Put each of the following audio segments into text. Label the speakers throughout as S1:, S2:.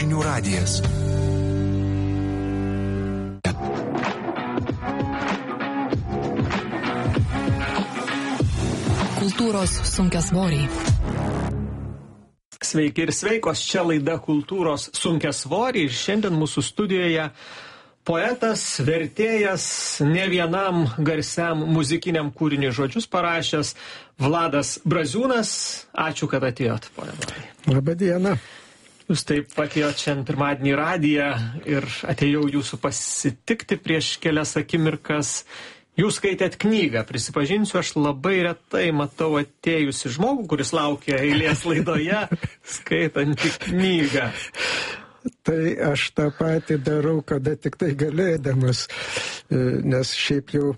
S1: Žinių radijas.
S2: Kultūros sunkiasvoriai.
S3: Sveiki ir sveikos, čia laida Kultūros sunkiasvoriai ir šiandien mūsų studijoje poetas, vertėjas, ne vienam garsiam muzikiniam kūriniui žodžius parašęs Vladas Braziūnas. Ačiū, kad atėjot, ponia Vladai.
S4: Labą dieną.
S3: Jūs taip atėjot šiandien pirmadienį į radiją ir atėjau jūsų pasitikti prieš kelias akimirkas. Jūs skaitėt knygą, prisipažinsiu, aš labai retai matau atėjusi žmogų, kuris laukia eilės laidoje, skaitantį knygą.
S4: Tai aš tą patį darau, kada tik tai galėdamas, nes šiaip jau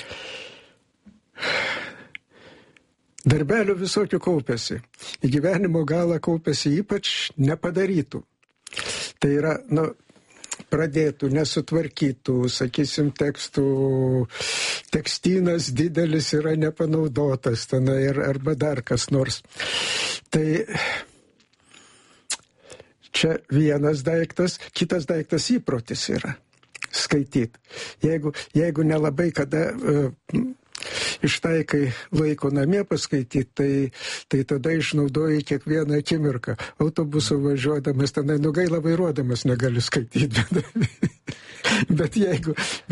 S4: darbelių visokių kaupėsi. Į gyvenimo galą kaupėsi ypač nepadarytų. Tai yra, pradėtų, nesutvarkytų, sakysim, tekstynas didelis yra nepanaudotas tenai arba dar kas nors. Tai čia vienas daiktas, kitas daiktas įprotis yra skaityti. Jeigu nelabai kada ištaikai laiko namie paskaityti, tai tada išnaudoji kiekvieną akimirką. Autobusu važiuodamas, tenai gaila vairuodamas negali skaityti. Bet jeigu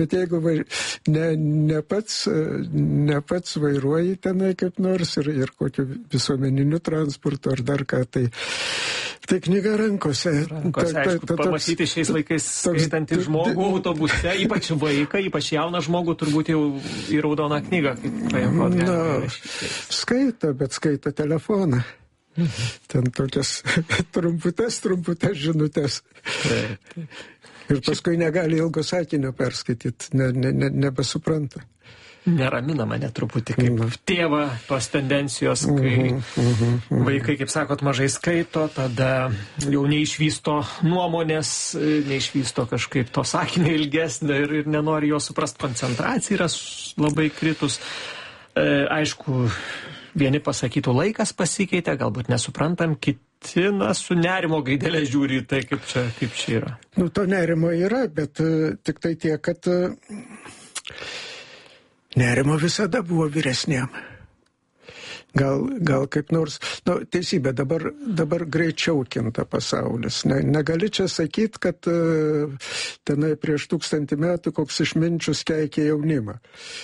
S4: ne pats vairuoji tenai kaip nors ir kokiu visuomeniniu transportu ar dar ką, tai knyga rankose.
S3: Aišku, pamatyti šiais laikais skaitantį žmogų autobuse, ypač vaiką, ypač jauną žmogų, turbūt jau į raudoną knygą.
S4: Skaito, bet skaito telefoną. Ten tokias trumputes žinutės. Ir paskui negali ilgo sakinio perskaityti, nebesupranta.
S3: Neramina mane truputį kaip tėvą tos tendencijos, kai vaikai, kaip sakot, mažai skaito, tada jau neišvysto nuomonės, neišvysto kažkaip to sakinio ilgesnio ir nenori jo suprast, koncentracija yra labai kritus. Aišku, vieni pasakytų, laikas pasikeitė, galbūt nesuprantam, kiti su nerimo gaidelė žiūri į tai, kaip čia yra.
S4: To nerimo yra, bet tik tai tiek, kad nerimo visada buvo vyresniam. Gal kaip nors, teisybė, dabar greičiau kinta pasaulis. Negali čia sakyti, kad tenai prieš 1000 metų koks išminčius keikė jaunimą.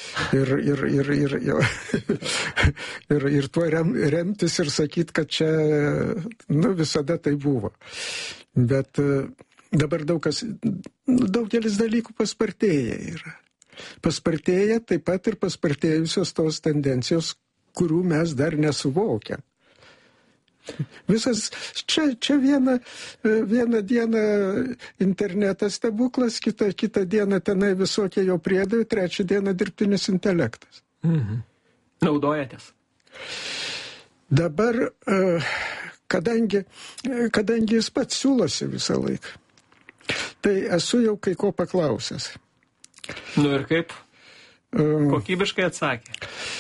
S4: Ir tuo remtis ir sakyti, kad čia visada tai buvo. Bet dabar daugelis dalykų paspartėja yra. Paspartėja taip pat ir paspartėjusios tos tendencijos, kurių mes dar nesuvokiam. Visas, čia vieną dieną internetas stebuklas, kitą dieną tenai visokie jo priedai, trečią dieną dirbtinis intelektas.
S3: Naudojatės?
S4: Dabar, kadangi jis pats siūlosi visą laiką, tai esu jau kai ko paklausęs.
S3: Ir kaip? Kokybiškai atsakė?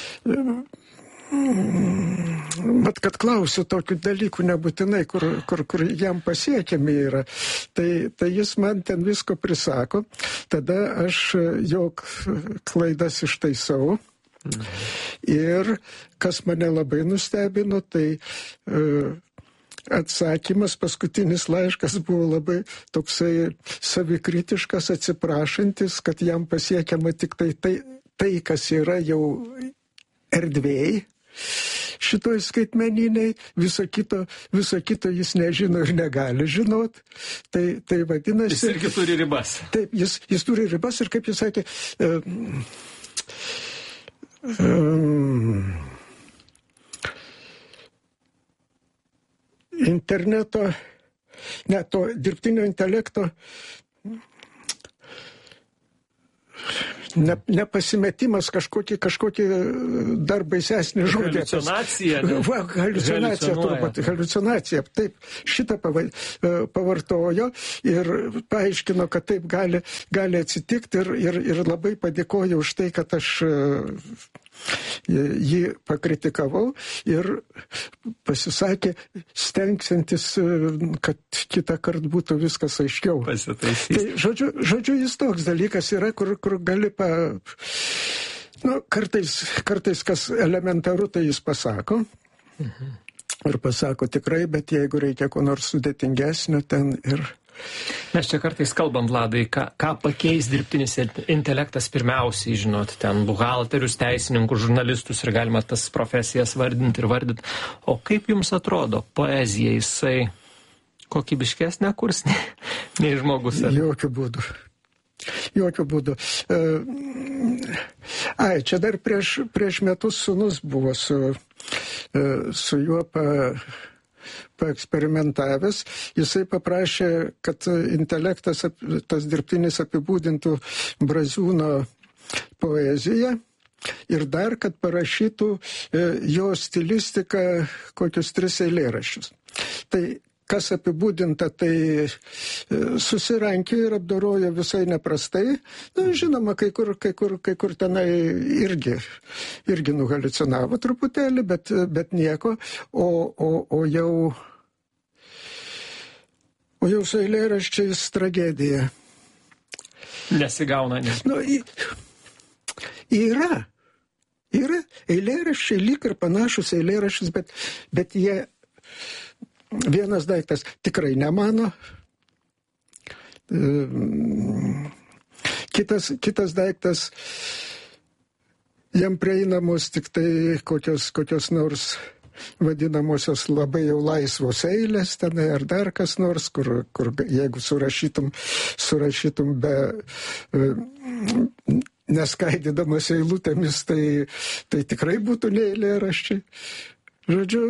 S4: Bet kad klausiu tokių dalykų nebūtinai, kur jam pasiekiami yra, tai jis man ten visko prisako, tada aš jo klaidas ištaisau. Ir kas mane labai nustebino, tai atsakymas, paskutinis laiškas buvo labai toksai savikritiškas, atsiprašantis, kad jam pasiekiama tik tai kas yra jau erdvėj, šitoj skaitmeniniai, viso kito jis nežino ir negali žinot. Tai vadinasi...
S3: Jis irgi turi ribas.
S4: Taip, jis turi ribas ir kaip jis sakė, interneto, to dirbtinio intelekto nepasimetimas kažkokį dar baisesnį žodį. Haliucinacija. Taip, šitą pavartojo ir paaiškino, kad taip gali atsitikti ir labai padėkojo už tai, kad aš jį pakritikavau ir pasisakė, stengsiantis, kad kitą kartą būtų viskas aiškiau.
S3: Pasitaisys.
S4: Tai, žodžiu, jis toks dalykas yra, kur gali kartais kas elementaru, tai jis pasako. Ir pasako tikrai, bet jeigu reikia ko nors sudėtingesnio ten ir...
S3: Mes čia kartais kalbam, Vladai, ką pakeis dirbtinis intelektas pirmiausiai, žinot, ten buhalterius, teisininkus, žurnalistus ir galima tas profesijas vardinti ir vardinti. O kaip jums atrodo, poezija jisai kokybiškesnė kurs nei žmogus?
S4: Jokių būdų. Čia dar prieš metus sūnus buvo su juo paeksperimentavęs. Jisai paprašė, kad intelektas, tas dirbtinis apibūdintų Braziūno poeziją ir dar, kad parašytų jo stilistiką kokius 3 eilėraščius. Tai kas apibūdinta, tai susirankė ir apdorojo visai neprastai. Žinoma, kai kur tenai irgi nuhaliucinavo truputėlį, bet nieko. O jau su eilėraščiais tragedija.
S3: Nesigauna.
S4: Yra eilėraščiai, lyg ir panašus eilėraščius, bet jie... Vienas daiktas tikrai ne mano, kitas daiktas jam prieinamos tik tai kokios nors vadinamosios labai jau laisvos eilės tenai ar dar kas nors, kur jeigu surašytum be neskaidydamas eilutėmis, tai tikrai būtų ne eilėraščiai. Žodžiu,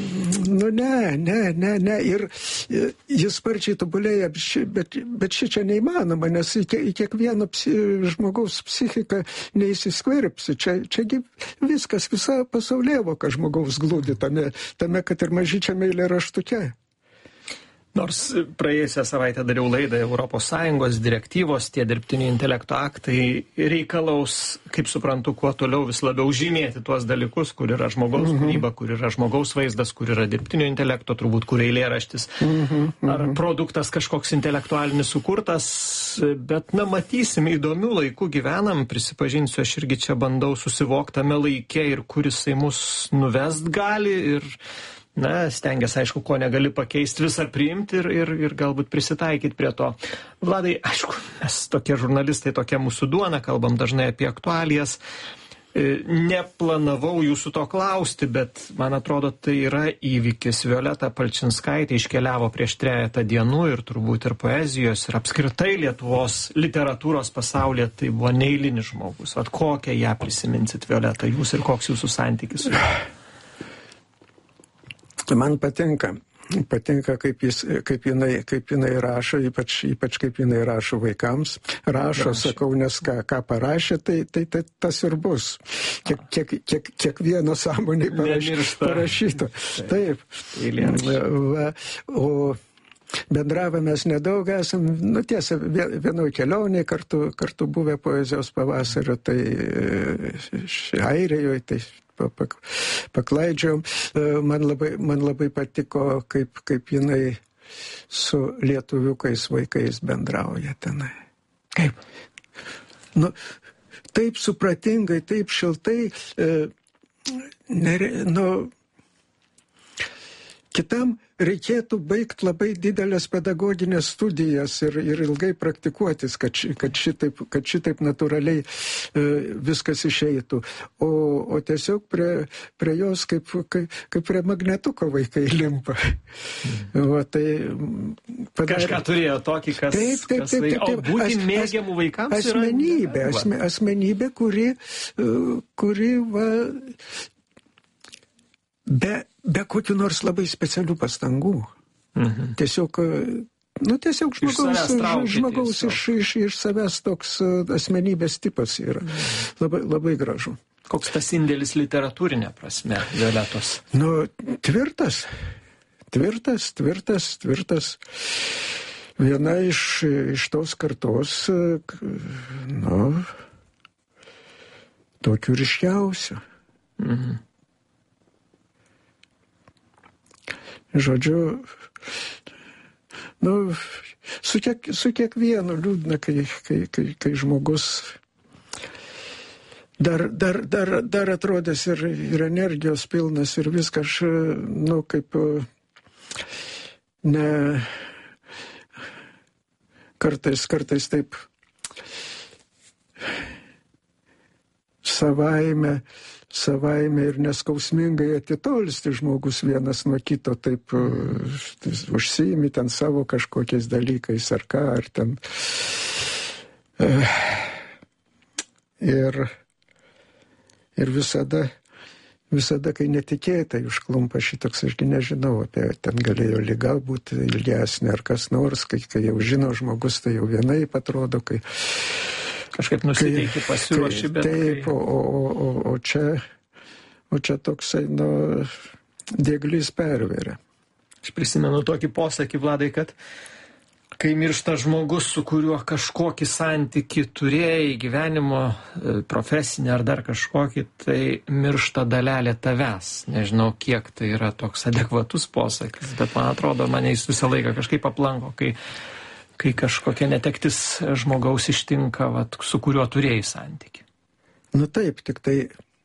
S4: ne. Ir jis sparčiai tobulėja, bet šičia neįmanoma, nes į kiekvieno žmogaus psichiką neįsiskverbsi. Čiagi viskas, visa pasaulėvoka žmogaus glūdi tame, kad ir mažyčiame eilėraštuke.
S3: Nors praėjusią savaitę dariau laidą ES direktyvos, tie dirbtinio intelekto aktai reikalaus, kaip suprantu, kuo toliau vis labiau žymėti tuos dalykus, kur yra žmogaus kūryba, kur yra žmogaus vaizdas, kur yra dirbtinio intelekto, turbūt kur eilėraštis, ar produktas kažkoks intelektualinis sukurtas, bet matysim, įdomių laikų gyvenam, prisipažinsiu, aš irgi čia bandau susivoktame laike ir kur jisai mus nuvest gali ir stengiasi, aišku, ko negali pakeisti, visą priimti ir galbūt prisitaikyti prie to. Vladai, aišku, mes tokie žurnalistai, tokia mūsų duona, kalbam dažnai apie aktualijas. Neplanavau jūsų to klausti, bet man atrodo, tai yra įvykis. Violeta Palčinskaitė iškeliavo prieš 3 dienų ir turbūt ir poezijos, ir apskritai Lietuvos literatūros pasaulyje tai buvo neeilinis žmogus. Vat kokią ją prisiminsit, Violeta, jūs ir koks jūsų santykis su juo?
S4: Man patinka, kaip jinai rašo, ypač kaip jinai rašo vaikams. Rašo, sakau, nes ką parašė, tai tas ir bus. Kiekvieno sąmonėj parašyta. Taip. O bendravę mes nedaug esam, tiesa, vienoj kelionėje kartu buvę poezijos pavasario, tai Airijoje, tai paklaidžiau. Man labai patiko, kaip jinai su lietuviukais vaikais bendrauja tenai.
S3: Kaip?
S4: Taip supratingai, taip šiltai. Kitam reikėtų baigti labai didelės pedagoginės studijas ir ilgai praktikuotis, kad šitaip natūraliai viskas išeitų. O tiesiog prie jos kaip prie magnetuko vaikai limpa. Tai
S3: kažką turėjo tokį, kas... Taip. O būti mėgiamų vaikams yra...
S4: Asmenybė, kuri be kokių nors labai specialių pastangų. Tiesiog žmogaus iš savęs toks asmenybės tipas yra. Labai gražu.
S3: Koks tas indėlis literatūrinė prasme, Violetos?
S4: Tvirtas. Viena iš tos kartos, tokių ryškiausių. Žodžiu, su kiekvienu liūdna, kai žmogus dar atrodęs ir energijos pilnas ir viskas, kaip ne kartais taip savaime ir neskausmingai atitolsti žmogus vienas nuo kito, taip užsiimi ten savo kažkokiais dalykais ar ką, ar ten. Ir visada, kai netikėtai užklumpa šitoks, ašgi nežinau, apie ten galėjo liga būti ilgesnė ar kas nors, kai jau žino žmogus, tai jau vienaip atrodo, kai
S3: kažkaip nusiteiki, pasiruoši, bet...
S4: Taip, o čia toksai, dieglys perveria.
S3: Aš prisimenu tokį posakį, Vladai, kad kai miršta žmogus, su kuriuo kažkokį santykį turėjai, gyvenimo, profesinį ar dar kažkokį, tai miršta dalelė tavęs. Nežinau, kiek tai yra toks adekvatus posakis, bet man atrodo, mane jis visą laiką kažkaip aplanko, kai kažkokia netektis žmogaus ištinka, su kuriuo turėjai santykį.
S4: Taip, tik tai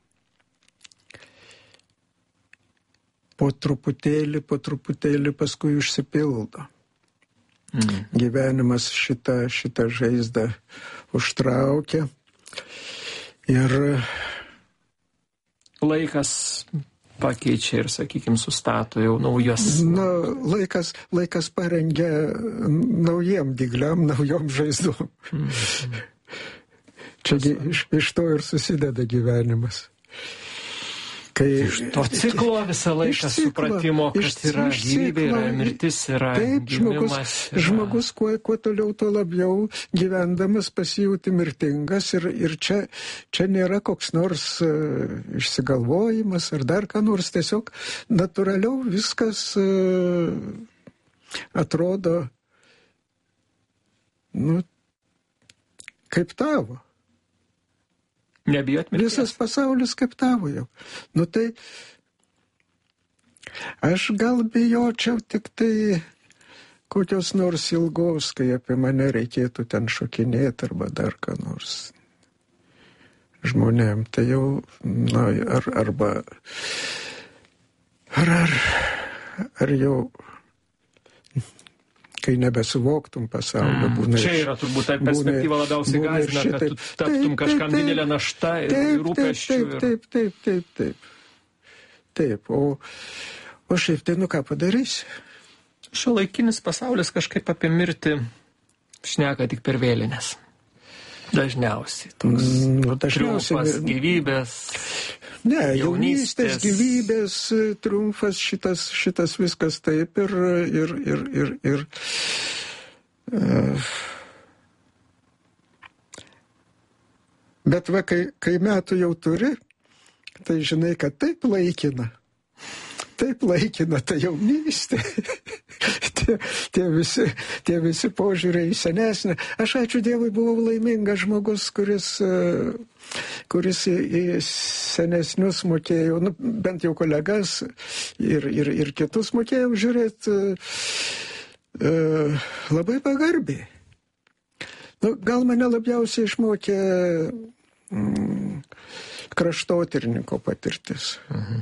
S4: po truputėlį paskui užsipildo. Gyvenimas šitą žaizdą užtraukia ir
S3: laikas pakeičia ir, sakykime, sustato jau naujos.
S4: Laikas parengia naujiem dygliam, naujom žaizdom. Čiagi iš to ir susideda gyvenimas.
S3: Iš to ciklo visą laiką supratimo, kad yra gyvybė, yra mirtis, yra gimimas.
S4: Žmogus kuo toliau, tuo labiau gyvendamas pasijauti mirtingas ir čia nėra koks nors išsigalvojimas ar dar ką nors, tiesiog natūraliau viskas atrodo, kaip tavo.
S3: Nebijot mirties.
S4: Visas pasaulis kaip tavo jau. Tai aš gal bijočiau tik tai kokios nors ilgos, kai apie mane reikėtų ten šokinėti arba dar ką nors. Žmonėm tai jau, ar jau kai nebesuvoktum pasaulio, būna.
S3: Čia yra turbūt ta perspektyva labiausiai gąsdina, kad tu taptum kažkam didelę naštą ir rūpesčių.
S4: Taip. O šiaip tai, ką padarysi?
S3: Šiuolaikinis pasaulis kažkaip apie mirtį šneka tik per vėlines. Dažniausiai. Triumfas gyvybės.
S4: Ne, jaunystės, gyvybės, triumfas, šitas viskas taip ir bet kai metų jau turi, tai žinai, kad taip laikina ta jaunystė. tie visi požiūriai į senesnę. Aš ačiū Dievui buvau laimingas žmogus, kuris į senesnius mokėjau, bent jau kolegas ir kitus mokėjau žiūrėti labai pagarbiai. Gal mane labiausiai išmokė kraštotyrininko patirtis.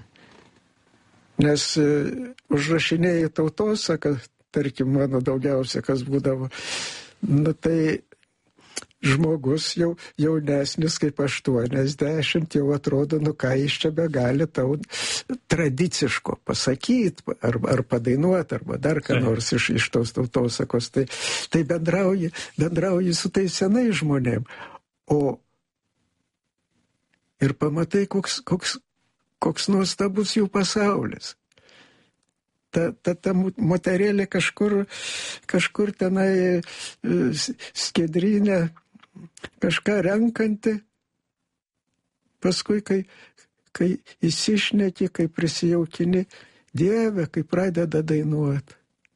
S4: Nes užrašinėjai tautosaką, tarkim, mano daugiausia, kas būdavo, tai žmogus jau jaunesnis kaip 80 jau atrodo, ką jis čia begali tau tradiciško pasakyti, ar padainuoti, arba dar ką nors iš tos tautosakos. Tai bendrauji su tais senais žmonėm. Ir pamatai, koks nuostabus jų pasaulis. Ta moterėlė kažkur tenai skiedrinė, kažką renkanti. Paskui, kai įsišneki, kai prisijaukini, Dieve, kai pradeda dainuoti.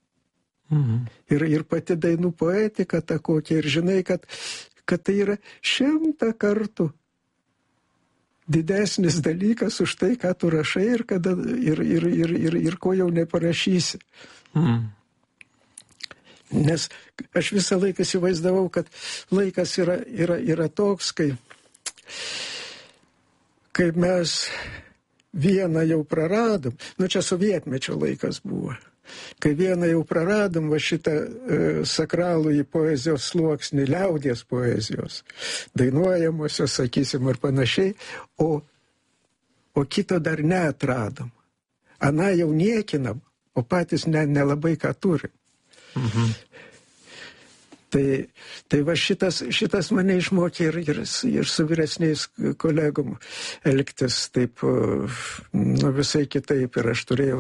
S4: Ir pati dainų poetika ta kokia. Ir žinai, kad tai yra 100 kartų didesnis dalykas už tai, ką tu rašai ir ko jau neparašysi. Nes aš visą laiką įsivaizdavau, kad laikas yra toks, kai mes vieną jau praradom, čia sovietmečio laikas buvo, kai vieną jau praradom va šitą sakralų į poezijos sluoksnį, liaudies poezijos, dainuojamosios, sakysim, ir panašiai, o kito dar neatradom. Ana jau niekinam, o patys nelabai ką turim. Tai va šitas mane išmokė ir su vyresniais kolegom elgtis taip, visai kitaip. Ir aš turėjau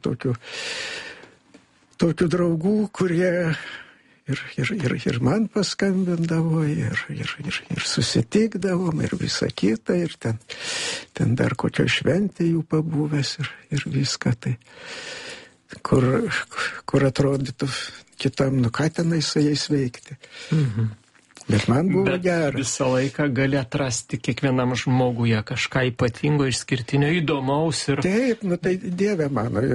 S4: tokių draugų, kurie ir man paskambindavo, ir susitikdavom, ir visa kita, ir ten dar kokio šventė jų pabuvęs, ir viską tai. Kur atrodytų kitam, ką tenai su jais veikti. Bet man buvo gera.
S3: Visą laiką gali atrasti kiekvienam žmoguje kažką ypatingo, išskirtinio, įdomaus.
S4: Taip, tai Dieve mano.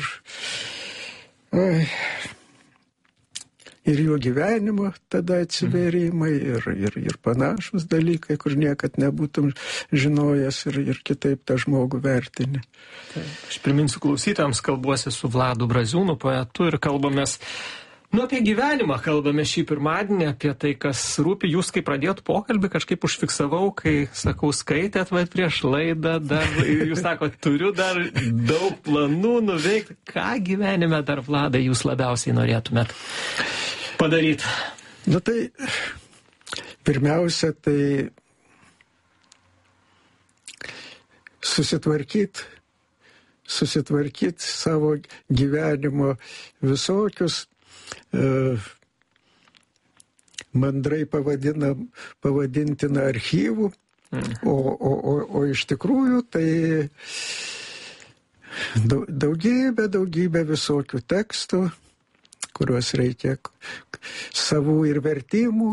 S4: Ir jų gyvenimo tada atsivėrimai, ir panašus dalykai, kur niekad nebūtum žinojęs ir kitaip tą žmogų vertini.
S3: Aš priminsiu klausytojams, kalbuosi su Vladu Braziūnu, poetu, ir kalbamės, apie gyvenimą kalbame šį pirmadienį, apie tai, kas rūpi. Jūs, kai pradėjot pokalbį, kažkaip užfiksavau, kai, sakau, skaitėt prieš laidą, jūs sakot, turiu dar daug planų nuveikti. Ką gyvenime dar, Vladai, jūs labiausiai norėtumėt padaryti?
S4: Tai pirmiausia, tai susitvarkyti savo gyvenimo visokius mandrai pavadintina archyvų, o iš tikrųjų tai daugybė visokių tekstų, kuriuos reikia savų ir vertimų.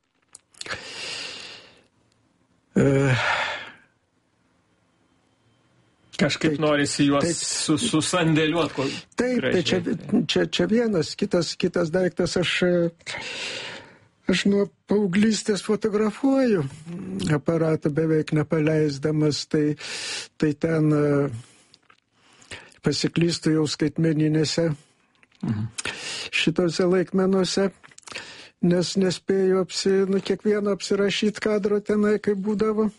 S3: Kažkaip norisi juos susandėliuoti.
S4: Taip, tai čia vienas, kitas daiktas, aš nuo paauglystės fotografuoju aparatą beveik nepaleisdamas, tai ten pasiklystu jau skaitmeninėse šitose laikmenuose, nes nespėjau kiekvieno apsirašyti kadro tenai, kaip būdavo.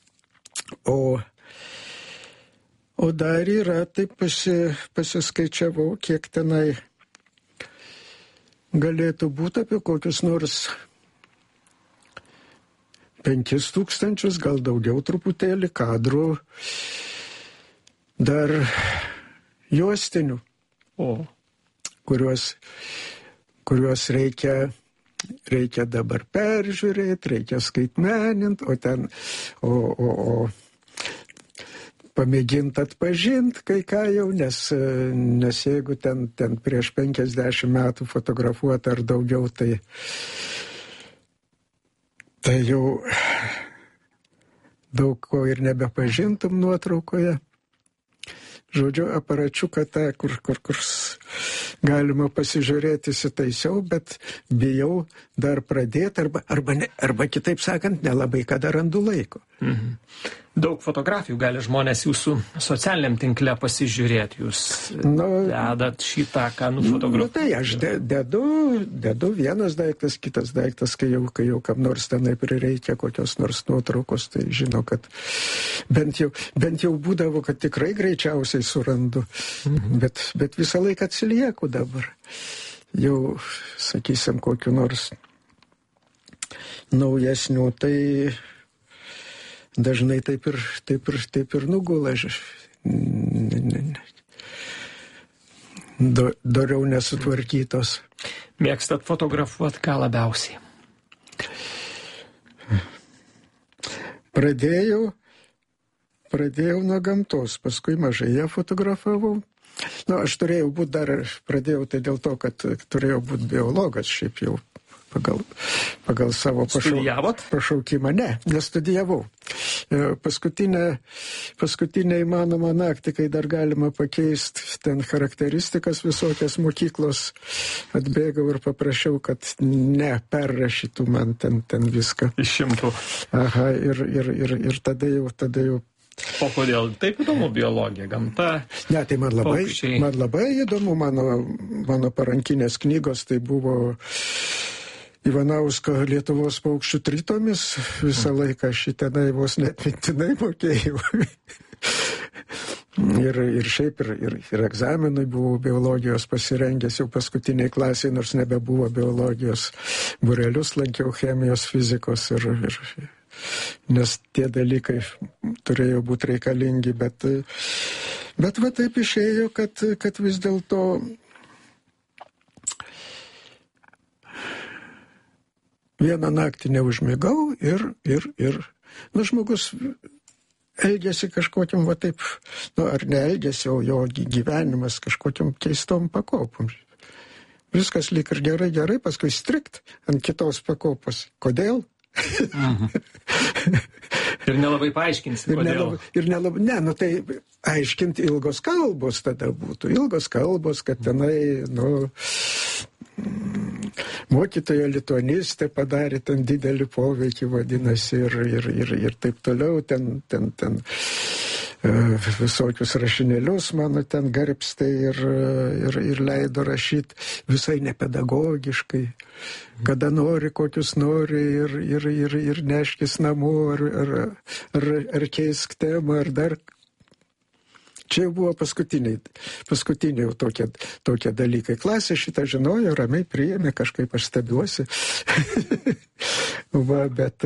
S4: O dar yra, taip pasiskaičiavau, kiek tenai galėtų būti apie kokius nors 5000, gal daugiau truputėlį kadrų, dar juostinių, kuriuos reikia dabar peržiūrėti, reikia skaitmeninti, o pamėginti atpažinti kai ką jau, nes jeigu ten prieš 50 metų fotografuoti ar daugiau, tai jau daug ko ir nebepažintum nuotraukoje. Žodžiu, aparačiuką tą, kur galima pasižiūrėti, įsitaisiau, bet bijau dar pradėti, arba kitaip sakant, nelabai kada randu laiko.
S3: Daug fotografijų gali žmonės jūsų socialiniam tinkle pasižiūrėti. Jūs dedat šitą, ką nufotografuojate.
S4: Tai aš dedu vienas daiktas, kitas daiktas, kai jau kam nors tenai prireikia kokios nors nuotraukos, tai žino, kad bent jau būdavo, kad tikrai greičiausiai surandu, bet visą laiką atsilieku dabar. Jau, sakysim, kokiu nors naujesnių, tai dažnai taip ir nugula. Doriau nesutvarkytos.
S3: Mėgstat fotografuoti ką labiausiai?
S4: Pradėjau nuo gamtos, paskui mažai ją fotografavau. Aš turėjau būti pradėjau tai dėl to, kad turėjau būti biologas, šiaip jau pagal savo pašaukimą. Ne, nestudijavau. Paskutinę įmanomą naktį, kai dar galima pakeisti ten charakteristikas visokias mokyklos, atbėgau ir paprašiau, kad perrašytų man ten viską.
S3: Išimtų.
S4: Aha, ir tada jau.
S3: O kodėl? Taip įdomu biologija, gamta.
S4: Ne, tai man labai įdomu, mano parankinės knygos, tai buvo Ivanausko Lietuvos paukščių tritomis, visą laiką šitenai vos neatmintinai mokėjau. Ir šiaip ir egzaminui buvau biologijos pasirengęs jau paskutiniai klasiai, nors nebebuvo biologijos būrelius, lankiau chemijos, fizikos nes tie dalykai turėjo būti reikalingi, bet va taip išėjo, kad vis dėlto vieną naktį neužmigau ir žmogus elgėsi kažkokiam va taip, ar neelgėsi, o jo gyvenimas kažkokiam keistom pakopom. Viskas lyg ir gerai, paskui strikt ant kitos pakopos. Kodėl?
S3: Ir nelabai paaiškinsi, kodėl.
S4: Tai aiškinti ilgos kalbos tada būtų. Ilgos kalbos, kad tenai, mokytoja lituanistė padarė ten didelį poveikį, vadinasi, ir taip toliau, ten visokius rašinėlius mano ten garbstė ir leido rašyti visai nepedagogiškai, kada nori, kokius nori ir neškis namo, ar keisk temą, ar dar. Čia jau buvo paskutiniai jau tokie dalykai. Klasė šitą žinojo, ramiai priėmė, kažkaip aš stebiuosi. Bet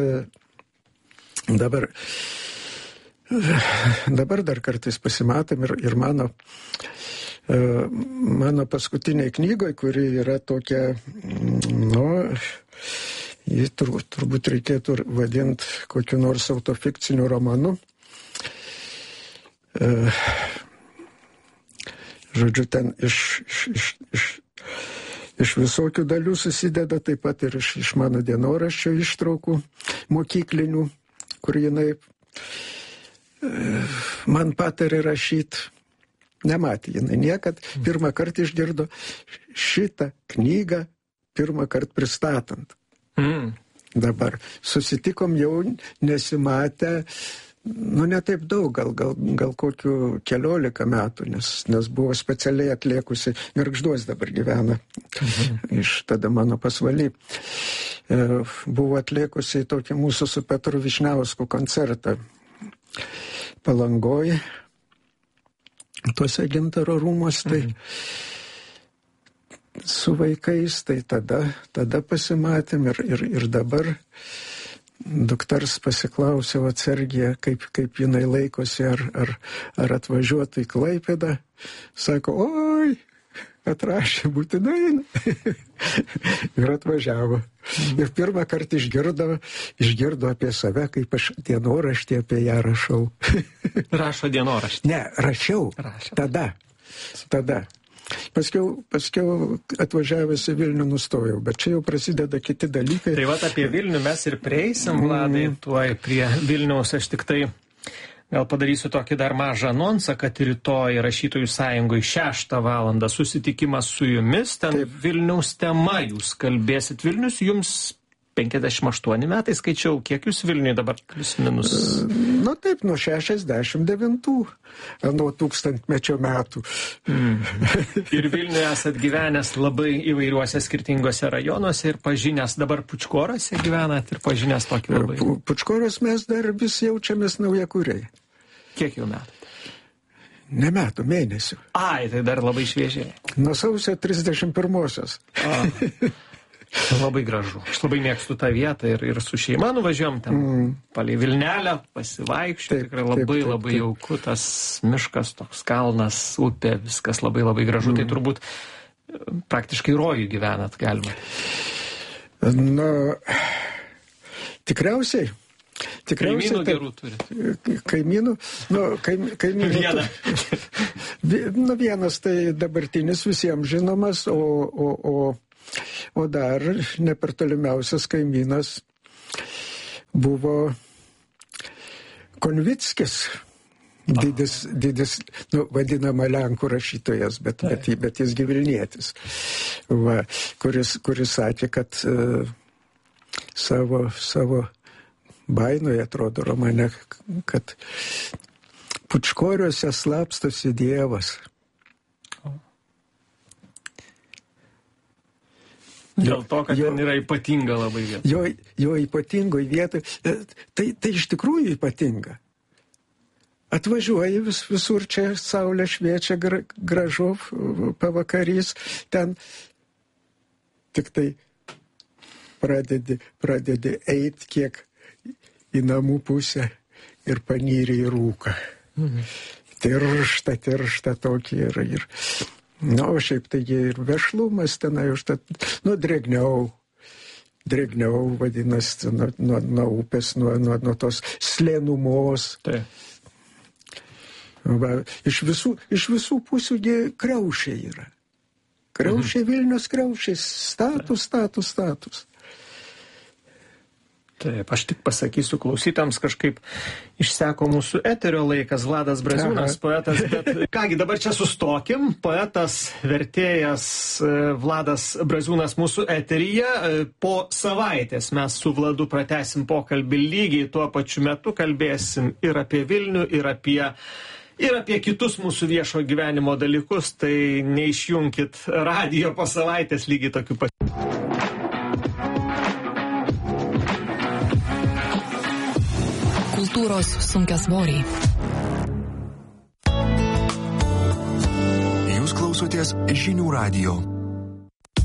S4: dabar dar kartais pasimatom ir mano paskutiniai knygoj, kuri yra tokia, jį turbūt reikėtų vadinti kokiu nors autofikciniu romanu. Žodžiu, ten iš visokių dalių susideda, taip pat ir iš mano dienoraščio ištraukų mokyklinių, kur jinai man patarė rašyti. Nematė jinai niekad. Pirmą kartą išgirdo šitą knygą, pirmą kartą pristatant. Dabar susitikom jau nesimatę, ne taip daug, gal kokių 14 metų, nes buvo specialiai atliekusi, Gargžduos dabar gyvena, iš tada mano pasvaly. Buvo atliekusi tokį mūsų su Petru Vyšniausku koncertą Palangoj, tuose Gintaro rūmos, tai su vaikais, tai tada pasimatėm ir dabar duktars pasiklausiau atsargiai, kaip jinai laikosi, ar atvažiuotų į Klaipėdą. Sako, oi, atrašė būtinai. Ir atvažiavo. Ir pirmą kartą išgirdo apie save, kaip aš dienoraštį apie ją rašau.
S3: Rašo dienoraštį?
S4: Ne, rašiau. Tada. Paskiau atvažiavęs į Vilnių nustojau, bet čia jau prasideda kiti dalykai.
S3: Tai vat apie Vilnių mes ir prieisim, Vladai, tuoj prie Vilniaus. Aš tik tai gal padarysiu tokį dar mažą anonsą, kad rytoj Rašytojų sąjungoje 6 valandą susitikimas su jumis, ten taip. Vilniaus tema jūs kalbėsit. Vilnius jums 58 metai, skaičiau, kiek jūs Vilniui dabar plius minus?
S4: Taip, nuo 69, nuo 1000-mečio metų.
S3: Ir Vilniuje esat gyvenęs labai įvairiuose skirtingose rajonuose ir pažinęs, dabar Pučkorose gyvenat ir pažinęs tokį labai.
S4: Pučkoros mes dar vis jaučiamės naujakuriai.
S3: Kiek jau metų?
S4: Ne metų, mėnesių.
S3: Ai, tai dar labai šviežiai.
S4: Nuo sausio 31-osios.
S3: Labai gražu. Aš labai mėgstu tą vietą ir su šeima nuvažiuojam ten palei Vilnelę, pasivaikščioti. Tikrai labai jauku, tas miškas, toks kalnas, upė, viskas labai gražu. Tai turbūt praktiškai rojų gyvenat galima. Tikriausiai. Kaimynų gerų turit?
S4: Kaimynų?
S3: Vieną.
S4: Vienas tai dabartinis visiems žinomas, o dar ne per tolimiausias kaimynas buvo Konvickis, didis vadinama Lenkų rašytojas, bet jis gi Vilnietis, kuris sakė, kad savo bainoje, atrodo, romane, kad Pučkoriuose slapstosi Dievas.
S3: Dėl to, kad ten yra ypatinga labai vieta.
S4: Jo ypatingoje vietoje. Tai iš tikrųjų ypatinga. Atvažiuoji visur, čia saulė šviečia gražu, pavakarys, ten tik tai pradedi eiti kiek į namų pusę ir panyri į rūką. Tiršta tokį ir o šiaip taigi ir vešlumas tenai užtat, drėgniau vadinasi, nuo upės, nuo tos slėnumos. Iš visų pusių kriaušiai yra. Kriaušiai, Vilnius kriaušiai, status.
S3: Taip, aš tik pasakysiu klausytams, kažkaip išseko mūsų eterio laikas, Vladas Braziūnas, poetas, bet kągi, dabar čia sustokim, poetas, vertėjas Vladas Braziūnas mūsų eteryje, po savaitės mes su Vladu pratęsim pokalbį lygiai tuo pačiu metu, kalbėsim ir apie Vilnių, ir apie kitus mūsų viešo gyvenimo dalykus, tai neišjunkit radijo po savaitės lygiai tokiu pat.
S2: Kultūros sunkiasvoriai.
S1: Jūs klausotės Žinių radijo.